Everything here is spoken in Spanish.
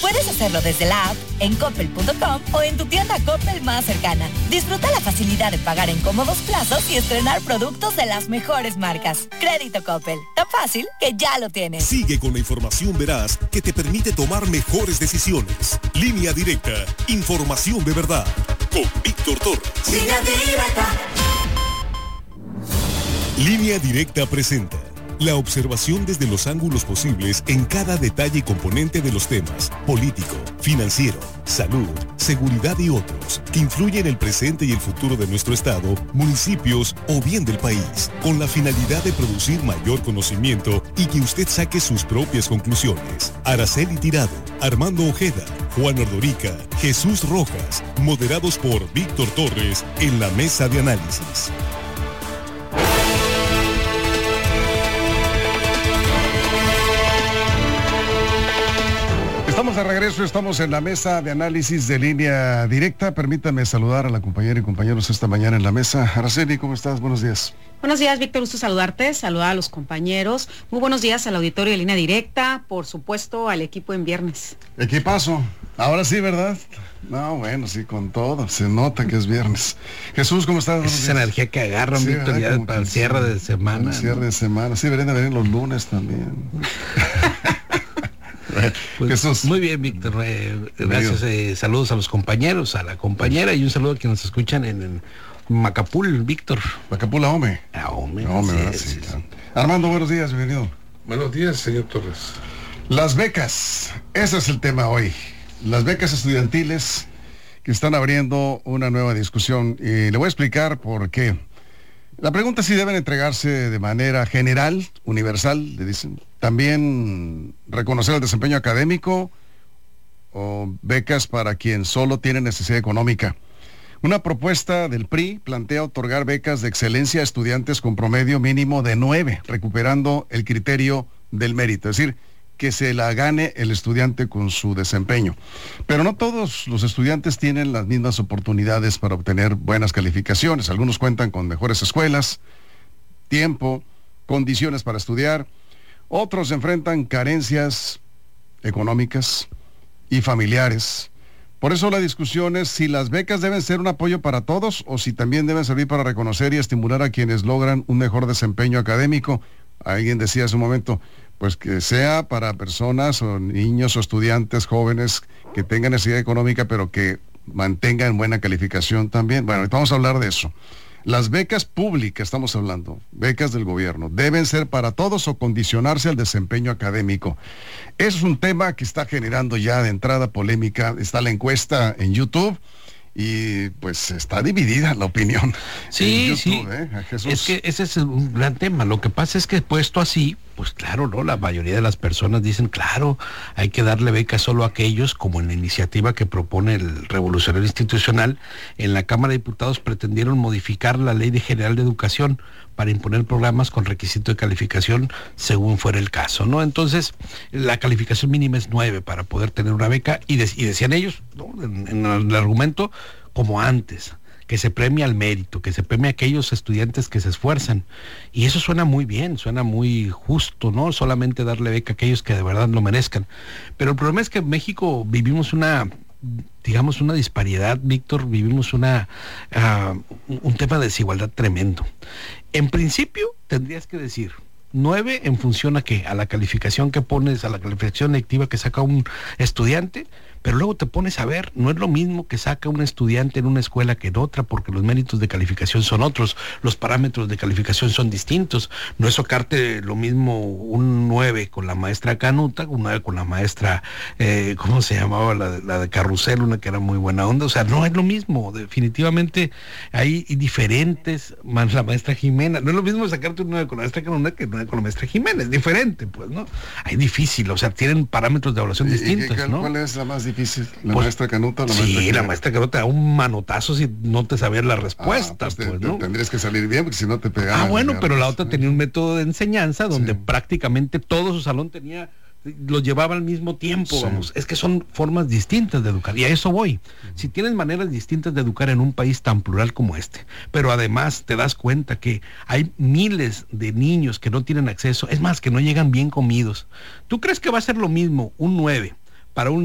Puedes hacerlo desde la app, en coppel.com o en tu tienda Coppel más cercana. Disfruta la facilidad de pagar en cómodos plazos y estrenar productos de las mejores marcas. Crédito Coppel, tan fácil que ya lo tienes. Sigue con la información veraz que te permite tomar mejores decisiones. Línea Directa, información de verdad. Con Víctor Torres. Línea Directa. Línea Directa presenta la observación desde los ángulos posibles en cada detalle y componente de los temas político, financiero, salud, seguridad y otros que influyen en el presente y el futuro de nuestro estado, municipios o bien del país, con la finalidad de producir mayor conocimiento y que usted saque sus propias conclusiones. Araceli Tirado, Armando Ojeda, Juan Ordorica, Jesús Rojas, moderados por Víctor Torres en la mesa de análisis. Estamos de regreso, estamos en la mesa de análisis de Línea Directa. Permítanme saludar a la compañera y compañeros esta mañana en la mesa. Araceli, ¿cómo estás? Buenos días. Buenos días, Víctor, gusto saludarte, saludar a los compañeros. Muy buenos días al auditorio de Línea Directa, por supuesto al equipo en viernes. Equipazo, ahora sí, ¿verdad? No, bueno, sí, con todo, se nota que es viernes. Jesús, ¿cómo estás? Esa energía que agarran, sí, Víctor, ya para el cierre de semana. El cierre de semana, sí, deberían de venir los lunes también. Pues, Jesús. Muy bien, Víctor, gracias, saludos a los compañeros, a la compañera y un saludo a quienes nos escuchan en Macapul, Víctor. Macapul, Ahome. Ahome, ¿verdad? Sí, claro. Armando, buenos días, bienvenido. Buenos días, señor Torres. Las becas, ese es el tema hoy. Las becas estudiantiles que están abriendo una nueva discusión y le voy a explicar por qué. La pregunta es si deben entregarse de manera general, universal, le dicen. También reconocer el desempeño académico o becas para quien solo tiene necesidad económica. Una propuesta del PRI plantea otorgar becas de excelencia a estudiantes con promedio mínimo de 9, recuperando el criterio del mérito, es decir, que se la gane el estudiante con su desempeño. Pero no todos los estudiantes tienen las mismas oportunidades para obtener buenas calificaciones. Algunos cuentan con mejores escuelas, tiempo, condiciones para estudiar. Otros enfrentan carencias económicas y familiares. Por eso la discusión es si las becas deben ser un apoyo para todos o si también deben servir para reconocer y estimular a quienes logran un mejor desempeño académico. Alguien decía hace un momento, pues que sea para personas o niños o estudiantes jóvenes que tengan necesidad económica, pero que mantengan buena calificación también. Bueno, vamos a hablar de eso. Las becas públicas, estamos hablando, becas del gobierno, ¿deben ser para todos o condicionarse al desempeño académico? Eso es un tema que está generando ya de entrada polémica. Está la encuesta en YouTube y pues está dividida la opinión. Sí, en YouTube, sí. Jesús. Es que ese es un gran tema. Lo que pasa es que puesto así, pues claro, ¿no? La mayoría de las personas dicen, claro, hay que darle becas solo a aquellos, como en la iniciativa que propone el Revolucionario Institucional. En la Cámara de Diputados pretendieron modificar la Ley General de Educación para imponer programas con requisito de calificación según fuera el caso, ¿no? Entonces, la calificación mínima es 9 para poder tener una beca y decían ellos, ¿no? En el argumento, como antes, que se premie al mérito, que se premie a aquellos estudiantes que se esfuerzan. Y eso suena muy bien, suena muy justo, ¿no? Solamente darle beca a aquellos que de verdad lo merezcan. Pero el problema es que en México vivimos una disparidad, Víctor, vivimos un tema de desigualdad tremendo. En principio, tendrías que decir 9 en función a ¿qué? A la calificación que pones, a la calificación lectiva que saca un estudiante, pero luego te pones a ver, no es lo mismo que saca un estudiante en una escuela que en otra, porque los méritos de calificación son otros, los parámetros de calificación son distintos. No es sacarte lo mismo un 9 con la maestra Canuta, un 9 con la maestra, ¿cómo se llamaba? La de Carrusel, una que era muy buena onda. O sea, no es lo mismo, definitivamente hay diferentes, más la maestra Jimena. No es lo mismo sacarte un 9 con la maestra Canuta que un 9 con la maestra Jimena, es diferente, pues, ¿no? Hay difícil, o sea, tienen parámetros de evaluación distintos, ¿no? ¿Cuál es la más difícil? ¿La pues, maestra Canuta o la maestra maestra la maestra Canuta da un manotazo si no te sabías la respuesta. Pues ¿no? Tendrías que salir bien, porque si no te pegaban. Bueno, pero la otra tenía un método de enseñanza donde prácticamente todo su salón lo llevaba al mismo tiempo, vamos. Es que son formas distintas de educar, y a eso voy. Si tienes maneras distintas de educar en un país tan plural como este, pero además te das cuenta que hay miles de niños que no tienen acceso, es más, que no llegan bien comidos. ¿Tú crees que va a ser lo mismo un 9 para un